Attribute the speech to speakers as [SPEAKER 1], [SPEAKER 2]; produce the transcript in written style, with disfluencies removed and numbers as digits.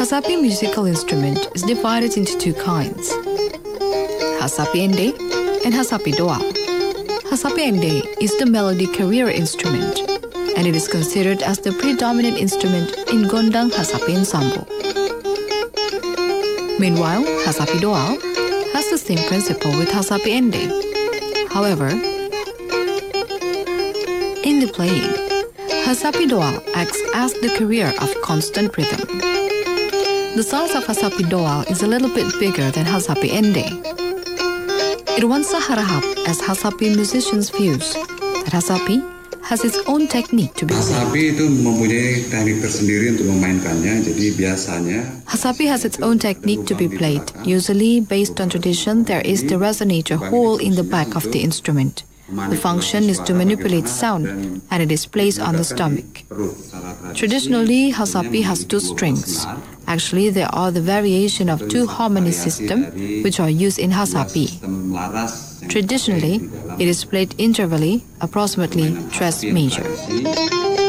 [SPEAKER 1] Hasapi musical instrument is divided into two kinds, Hasapi Ende and Hasapi Doa. Hasapi Ende is the melody carrier instrument, and it is considered as the predominant instrument in Gondang Hasapi ensemble. Meanwhile, Hasapi Doa has the same principle with Hasapi Ende. However, in the playing, Hasapi Doa acts as the carrier of constant rhythm. The size of Hasapi Doa is a little bit bigger than Hasapi Ende. It wants a harahap as Hasapi musicians views that Hasapi has its own technique to be played.
[SPEAKER 2] Hasapi itu mempunyai teknik tersendiri untuk memainkannya, jadi biasanya
[SPEAKER 1] Hasapi has its own technique to be played. Usually, based on tradition, there is the resonator hole in the back of the instrument. The function is to manipulate sound, and it is placed on the stomach. Traditionally, Hasapi has two strings. Actually, there are the variation of two harmony system which are used in Hasapi. Traditionally, it is played intervally, approximately tres major.